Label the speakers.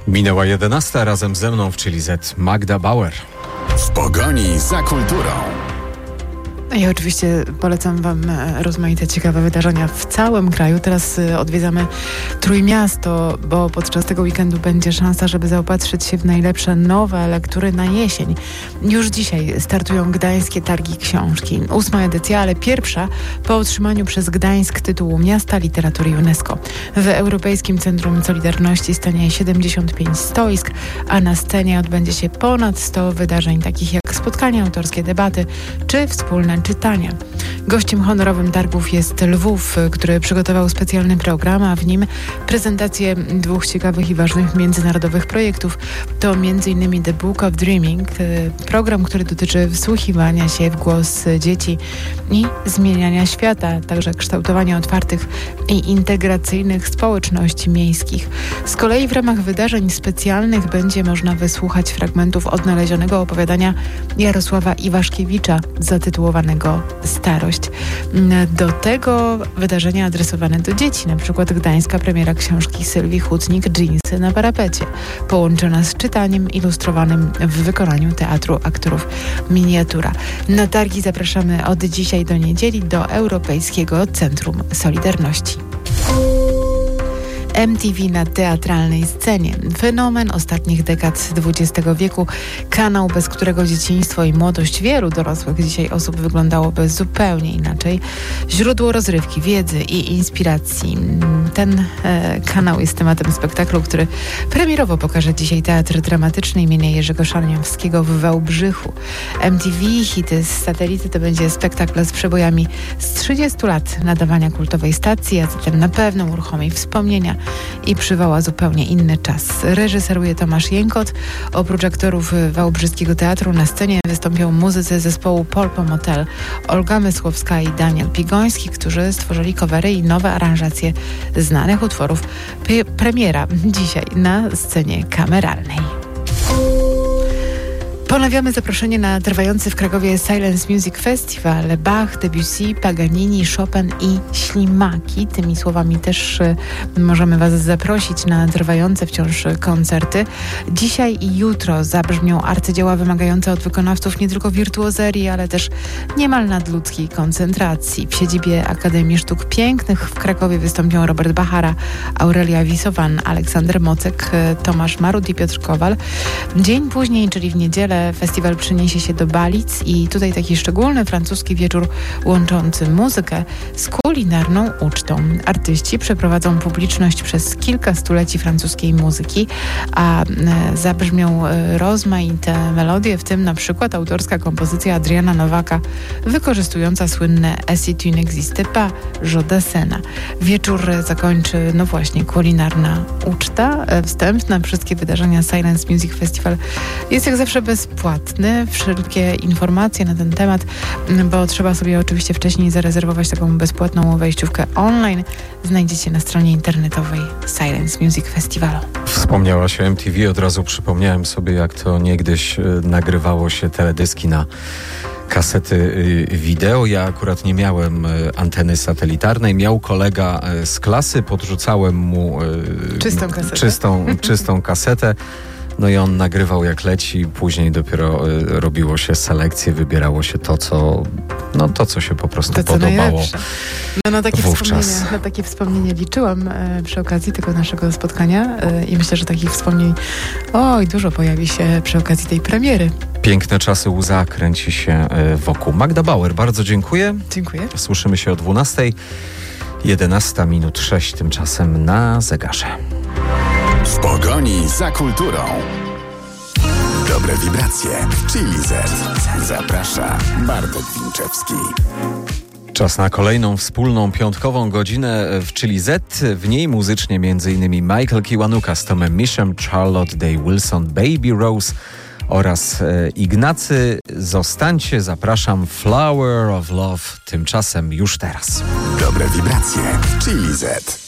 Speaker 1: Minęła 11, razem ze mną w Chili Z Magda Bauer.
Speaker 2: W pogoni za kulturą.
Speaker 3: Ja oczywiście polecam Wam rozmaite ciekawe wydarzenia w całym kraju. Teraz odwiedzamy Trójmiasto, bo podczas tego weekendu będzie szansa, żeby zaopatrzyć się w najlepsze nowe lektury na jesień. Już dzisiaj startują Gdańskie Targi Książki. 8. edycja, ale pierwsza po otrzymaniu przez Gdańsk tytułu Miasta Literatury UNESCO. W Europejskim Centrum Solidarności stanie 75 stoisk, a na scenie odbędzie się ponad 100 wydarzeń, takich jak spotkania autorskie, debaty czy wspólne czytania. Gościem honorowym targów jest Lwów, który przygotował specjalny program, a w nim prezentację dwóch ciekawych i ważnych międzynarodowych projektów. To m.in. The Book of Dreaming, program, który dotyczy wsłuchiwania się w głos dzieci i zmieniania świata, także kształtowania otwartych i integracyjnych społeczności miejskich. Z kolei w ramach wydarzeń specjalnych będzie można wysłuchać fragmentów odnalezionego opowiadania Jarosława Iwaszkiewicza zatytułowanego Starość. Do tego wydarzenia adresowane do dzieci, na przykład gdańska premiera książki Sylwii Hutnik „Dżinsy na parapecie”, połączona z czytaniem ilustrowanym w wykonaniu Teatru Aktorów Miniatura. Na targi zapraszamy od dzisiaj do niedzieli do Europejskiego Centrum Solidarności. MTV na teatralnej scenie. Fenomen ostatnich dekad XX wieku. Kanał, bez którego dzieciństwo i młodość wielu dorosłych dzisiaj osób wyglądałoby zupełnie inaczej. Źródło rozrywki, wiedzy i inspiracji. Ten kanał jest tematem spektaklu, który premierowo pokaże dzisiaj Teatr Dramatyczny imienia Jerzego Szarniowskiego w Wałbrzychu. MTV Hity z satelity to będzie spektakl z przebojami z 30 lat nadawania kultowej stacji, a zatem na pewno uruchomi wspomnienia i przywoła zupełnie inny czas. Reżyseruje Tomasz Jękot. Oprócz aktorów Wałbrzyskiego Teatru na scenie wystąpią muzycy zespołu Polpo Motel, Olga Mysłowska i Daniel Pigoński, którzy stworzyli covery i nowe aranżacje znanych utworów. Premiera dzisiaj na scenie kameralnej. Ponawiamy zaproszenie na trwający w Krakowie Silence Music Festival. Bach, Debussy, Paganini, Chopin i Ślimaki. Tymi słowami też możemy Was zaprosić na trwające wciąż koncerty. Dzisiaj i jutro zabrzmią arcydzieła wymagające od wykonawców nie tylko wirtuozerii, ale też niemal nadludzkiej koncentracji. W siedzibie Akademii Sztuk Pięknych w Krakowie wystąpią Robert Bachara, Aurelia Wisowan, Aleksander Mocek, Tomasz Marut i Piotr Kowal. Dzień później, czyli w niedzielę, festiwal przeniesie się do Balic i tutaj taki szczególny francuski wieczór łączący muzykę z kulinarną ucztą. Artyści przeprowadzą publiczność przez kilka stuleci francuskiej muzyki, a zabrzmią rozmaite melodie, w tym na przykład autorska kompozycja Adriana Nowaka wykorzystująca słynne "Si tu n'existais pas" Jodasena. Wieczór zakończy, no właśnie, kulinarna uczta. Wstęp na wszystkie wydarzenia Silence Music Festival jest jak zawsze bezpłatny. Wszelkie informacje na ten temat, bo trzeba sobie oczywiście wcześniej zarezerwować taką bezpłatną wejściówkę online, znajdziecie na stronie internetowej Silence Music Festivalu.
Speaker 1: Wspomniała się MTV, od razu przypomniałem sobie, jak to niegdyś nagrywało się teledyski na kasety wideo. Ja akurat nie miałem anteny satelitarnej. Miał kolega z klasy, podrzucałem mu czystą kasetę. No i on nagrywał jak leci, później dopiero robiło się selekcję, wybierało się to, co się po prostu podobało.
Speaker 3: No, na takie wspomnienie liczyłam przy okazji tego naszego spotkania i myślę, że takich wspomnień dużo pojawi się przy okazji tej premiery.
Speaker 1: Piękne czasy, łza kręci się wokół. Magda Bauer, bardzo dziękuję.
Speaker 3: Dziękuję.
Speaker 1: Słyszymy się o 12:00. 11:06 tymczasem na zegarze.
Speaker 2: W pogoni za kulturą. Dobre wibracje w Chili Z. Zaprasza Bartek Winczewski.
Speaker 1: Czas na kolejną wspólną piątkową godzinę w Chili Z. W niej muzycznie m.in. Michael Kiwanuka z Tomem Miszem, Charlotte Day Wilson, Baby Rose oraz Ignacy. Zostańcie, zapraszam, Flower of Love. Tymczasem już teraz.
Speaker 2: Dobre wibracje w Chili Z.